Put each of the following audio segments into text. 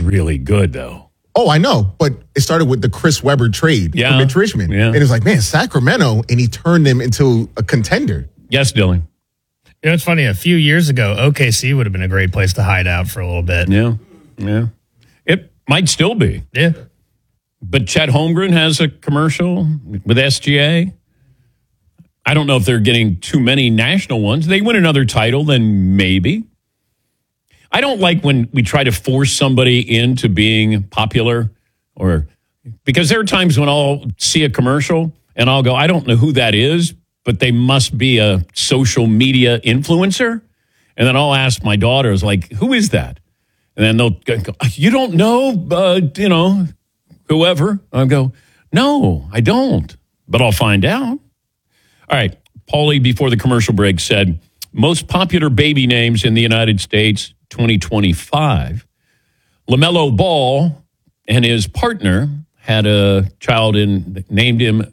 really good, though. Oh, I know, but it started with the Chris Webber trade for Mitch Richmond. Yeah. And it's like, man, Sacramento, and he turned them into a contender. Yes, Dylan. You know, it's funny. A few years ago, OKC would have been a great place to hide out for a little bit. Yeah. It might still be. Yeah. But Chet Holmgren has a commercial with SGA. I don't know if they're getting too many national ones. They win another title, then maybe. I don't like when we try to force somebody into being popular, or because there are times when I'll see a commercial and I'll go, I don't know who that is, but they must be a social media influencer. And then I'll ask my daughters, like, who is that? And then they'll go, you don't know, whoever. I'll go, no, I don't, but I'll find out. All right. Paulie, before the commercial break, said most popular baby names in the United States, 2025. LaMelo Ball and his partner had a child and named him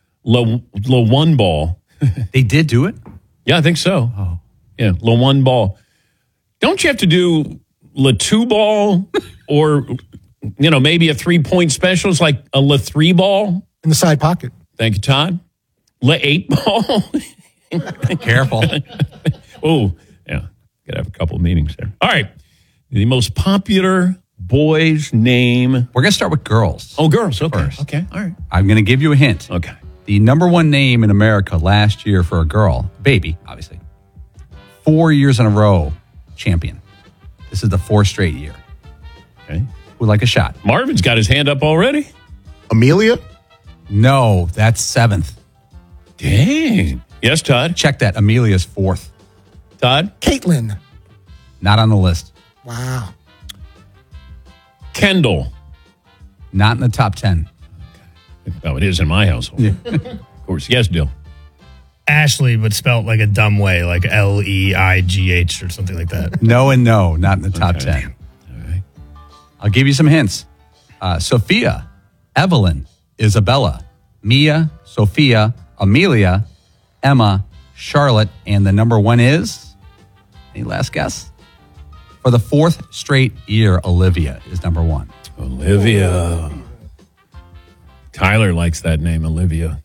LaOne Ball. They did do it? Yeah, I think so. Oh. Yeah, LaOne Ball. Don't you have to do La2 Ball or, maybe a 3-point special is like a La3 Ball? In the side pocket. Thank you, Todd. La8 Ball? Careful. Oh, yeah. Got to have a couple of meetings there. All right. The most popular boy's name. We're going to start with girls. Oh, girls. Okay. First. Okay. All right. I'm going to give you a hint. Okay. The number one name in America last year for a girl, baby, obviously, 4 years in a row, champion. This is the 4th straight year. Okay. Would like a shot? Marvin's got his hand up already. Amelia? No, that's 7th. Dang. Yes, Todd. Check that. Amelia's 4th. Todd. Caitlin. Not on the list. Wow. Kendall. Not in the top 10. Oh, it is in my household. Yeah. Of course. Yes, Dill. Ashley, but spelled like a dumb way, like Leigh or something like that. No and no, not in the top 10. All right. I'll give you some hints. Sophia, Evelyn, Isabella, Mia, Sophia, Amelia, Emma, Charlotte, and the number one is? Any last guess? For the 4th straight year, Olivia is number one. Olivia. Tyler likes that name, Olivia.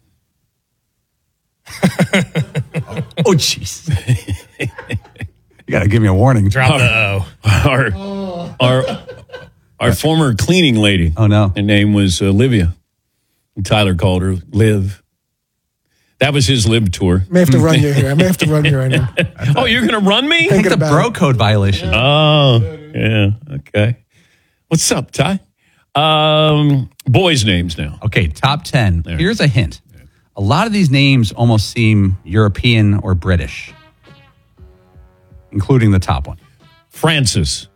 Oh, jeez. You got to give me a warning. Drop the O. Our former cleaning lady. Oh, no. Her name was Olivia. And Tyler called her Liv. That was his Liv tour. I may have to run you here. I may have to run you right now. Oh, you're going to run me? It's a bro code violation. Oh, yeah. Okay. What's up, Ty? Boys' names now. Okay, top 10. There. Here's a hint. A lot of these names almost seem European or British, including the top one. Francis.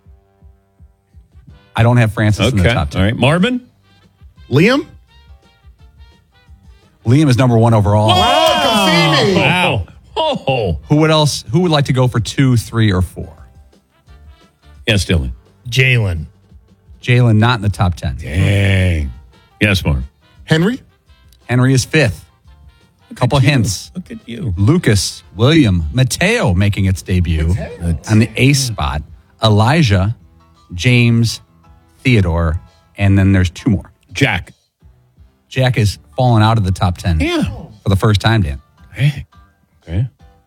I don't have Francis in the top 10. All right. Marvin? Liam? Liam is number one overall. Oh, come see me. Wow. Oh. Who would like to go for 2, 3, or 4? Yes, Dylan. Jalen. Jalen, not in the top 10. Dang. Yes, Marv. Henry? Henry is 5th. A couple hints. Look at you. Lucas, William, Mateo making its debut on the ace spot. Elijah, James, Theodore, and then there's 2 more. Jack. Jack is fallen out of the top 10 Yeah. for the first time, Dan. Hey. Okay.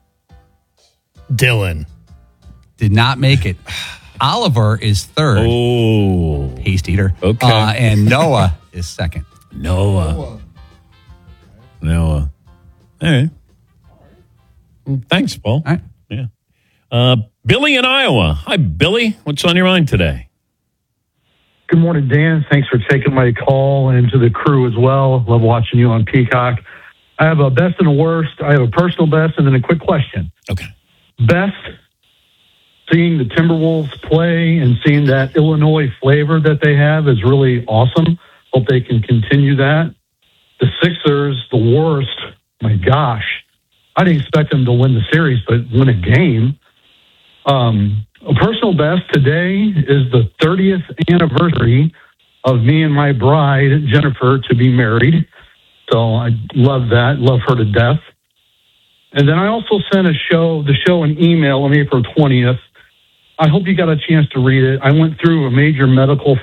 Dylan. Did not make it. Oliver is 3rd. Oh. Paste eater. Okay. And Noah is 2nd. Noah. All right. Thanks, Paul. All right. Yeah. Billy in Iowa. Hi, Billy. What's on your mind today? Good morning, Dan. Thanks for taking my call, and to the crew as well. Love watching you on Peacock. I have a best and a worst. I have a personal best and then a quick question. Okay. Best, seeing the Timberwolves play and seeing that Illinois flavor that they have is really awesome. Hope they can continue that. The Sixers, the worst. My gosh. I didn't expect them to win the series, but win a game. A personal best today is the 30th anniversary of me and my bride, Jennifer, to be married. So I love that. Love her to death. And then I also sent the show an email on April 20th. I hope you got a chance to read it. I went through a major medical